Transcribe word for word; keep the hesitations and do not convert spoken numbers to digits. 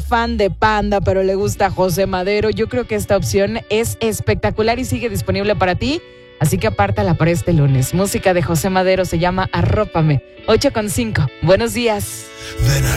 fan de Panda, pero le gusta José Madero, yo creo que esta opción es espectacular y sigue disponible para ti. Así que apártala para este lunes. Música de José Madero se llama Arrópame. ocho con cinco. Buenos días. Ven,